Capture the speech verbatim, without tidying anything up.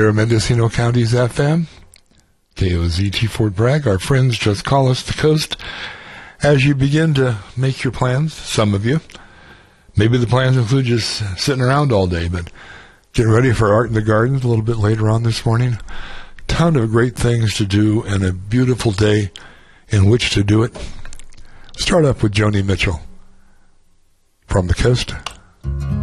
here in Mendocino County's F M, K O Z T Fort Bragg. Our friends just call us the coast. As you begin to make your plans, some of you, maybe the plans include just sitting around all day, but getting ready for Art in the Gardens a little bit later on this morning. Ton of great things to do and a beautiful day in which to do it. Start up with Joni Mitchell from the coast.